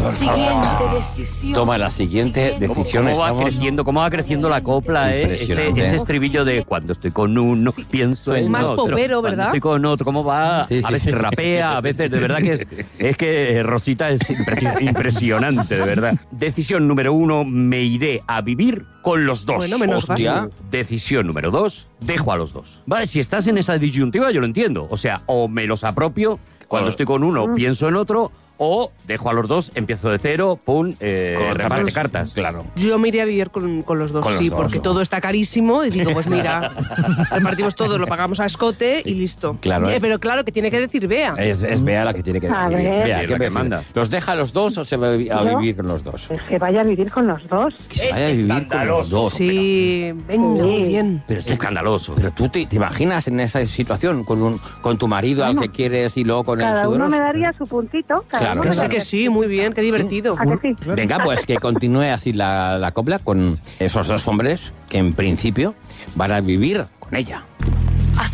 Toma la siguiente decisión. ¿Cómo va creciendo la copla, ese estribillo de cuando estoy con uno, pienso en más otro. popero, ¿verdad? Cuando estoy con otro, ¿cómo va? Sí, a veces rapea, a veces, de verdad que es que Rosita es impresionante, de verdad. Decisión número 1, me iré a vivir con los dos. Bueno, menos Hostia. Decisión número 2, dejo a los dos. Vale, si estás en esa disyuntiva, yo lo entiendo. O sea, o me los apropio, cuando estoy con uno, pienso en otro, o dejo a los dos, empiezo de cero, pum, reparte cartas. Claro. Yo me iría a vivir con los dos, Con los sí, dos, porque ¿no? todo está carísimo y digo, pues mira, repartimos todo, lo pagamos a escote y listo. Claro, Pero claro, que tiene que decir Bea. Es Bea la que tiene que A decidir. ver. Bea, Sí, ¿qué la que prefiere? manda. ¿Los deja a los dos o se va a vivir con los dos? Pues que vaya a vivir con los dos. Que se vaya a vivir con los dos. Sí, venga, Sí. muy bien. Pero, Es escandaloso. pero tú te imaginas en esa situación con tu marido al que quieres y luego con el Cada uno suegro. me daría su puntito. Claro, Que uno sí, me que daría- sí, muy bien, qué divertido. ¿A que sí? Venga, pues que continúe así la copla con esos dos hombres que en principio van a vivir con ella.